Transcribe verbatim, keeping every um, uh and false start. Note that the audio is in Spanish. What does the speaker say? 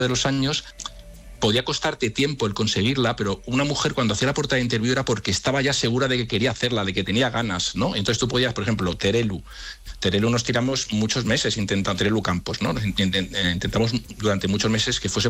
de los años podía costarte tiempo el conseguirla, pero una mujer cuando hacía la portada de interview era porque estaba ya segura de que quería hacerla, de que tenía ganas, ¿no? Entonces tú podías, por ejemplo, Terelu. Terelu nos tiramos muchos meses intentando, Terelu Campos, ¿no? Intentamos durante muchos meses que fuese